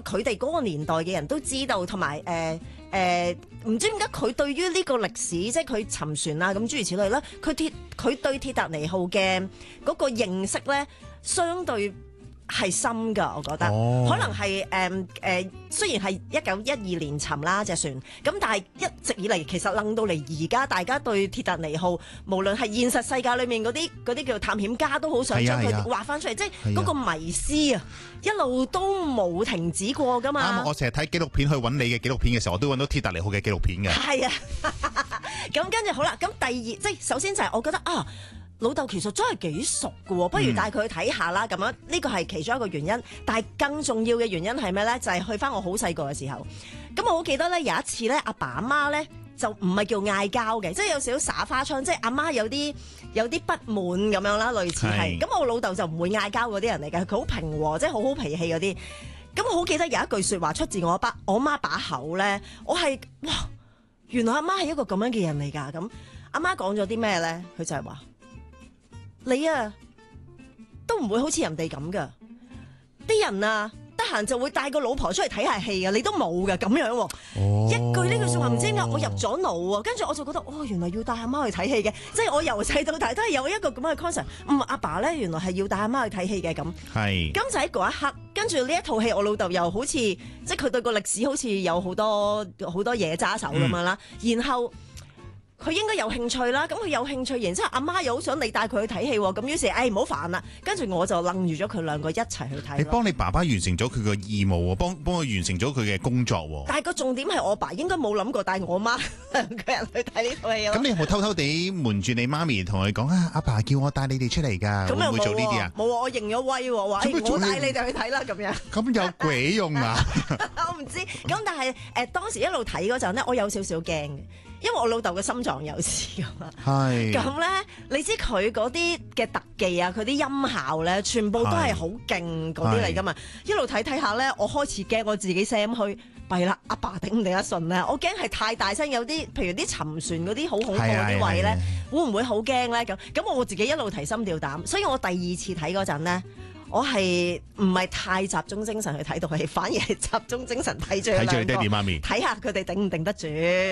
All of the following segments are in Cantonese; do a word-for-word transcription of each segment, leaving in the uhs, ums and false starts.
佢哋嗰個年代嘅人都知道，同埋誒誒，唔知點解佢對於呢個歷史，即係佢沉船啊咁諸如此類啦，佢鐵佢對鐵達尼號嘅嗰個認識咧，相對係深㗎，我覺得， 哦、 可能係誒誒，雖然係一九一二年沉啦隻船，咁但係一直以嚟其實楞到嚟而家，大家對鐵達尼號，無論係現實世界裏面嗰啲嗰啲叫探險家，都好想將佢畫翻出嚟，即係嗰個迷思啊，一路都冇停止過㗎嘛。 啱，我成日睇紀錄片去揾你嘅紀錄片嘅時候，我都揾到鐵達尼號嘅紀錄片嘅。 係啊，咁跟住好啦，咁第二即係首先就係我覺得啊。老豆其實真係幾熟㗎喎，不如帶佢去睇下啦。咁樣呢個係其中一個原因，但係更重要嘅原因係咩咧？就係、是、去翻我好細個嘅時候。咁我好記得咧，有一次咧，阿爸阿媽咧就唔係叫嗌交嘅，即係有少少耍花槍，即係阿媽有啲有啲不滿咁樣啦，類似係。咁我老豆就唔會嗌交嗰啲人嚟嘅，佢好平和，即係好好脾氣嗰啲。咁我好記得有一句説話出自我爸我媽把口咧，我係哇，原來阿媽係一個咁樣嘅人嚟㗎。咁阿媽講咗啲咩咧？佢就係話。你啊，都唔會好似人哋咁噶，啲人啊，得閒就會帶個老婆出嚟睇下戲啊，你都冇噶咁樣喎。 哦、 一句呢句說話唔知點解我入咗腦啊，跟住我就覺得，哦，原來要帶阿媽去睇戲嘅，即係我由細到大都係有一個咁嘅 concept。嗯，阿爸咧原來係要帶阿媽去睇戲嘅咁。係。咁就喺嗰一刻，跟住呢一套戲，我老豆又好似，即係佢對個歷史好似有好多好多嘢揸手咁樣啦，嗯、然後。佢應該有興趣啦，咁佢有興趣，然之後阿媽又好想你帶佢去睇戲喎，咁於是誒唔好煩啦，跟住我就楞住咗佢兩個一齊去睇。你幫你爸爸完成咗佢個義務喎，幫幫佢完成咗佢嘅工作喎。 但係個重點係我爸應該冇諗過帶我媽兩個人去睇呢套戲咯。 咁你有冇偷偷地瞞住你媽咪同佢講啊？阿爸叫我帶你哋出嚟㗎，會唔會做呢啲啊？ 冇啊，我認咗威喎，話誒我帶你哋去睇啦咁樣。 咁有鬼用啊！ 我唔知，咁但係誒、呃、當時一路睇嗰陣咧，我有少少驚嘅。因為我老豆嘅心臟有事㗎嘛，係咁咧，你知佢嗰啲嘅特技啊，佢啲音效咧，全部都係好勁嗰啲嚟㗎嘛。一路睇睇下咧，我開始驚我自己聲虛，弊啦，阿爸頂唔頂得順咧？我驚係太大聲，有啲譬如啲沉船嗰啲好恐怖嗰啲位咧，會唔會好驚咧？咁咁我自己一路提心吊膽，所以我第二次睇嗰陣咧。我係唔係太集中精神去睇套戲，反而係集中精神睇住佢兩個，睇住爹哋媽咪，睇下佢哋頂唔頂得住。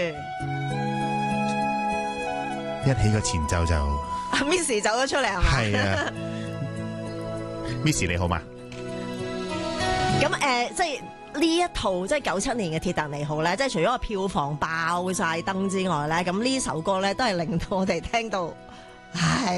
一起個前奏就阿 Miss 走咗出嚟係嘛？係啊 ，Miss 你好嘛？ 咁誒、呃，即係呢一套即係九七年嘅《鐵達尼號》咧，即係除咗個票房爆晒燈之外咧，咁呢首歌咧都係令到我哋聽到，唉。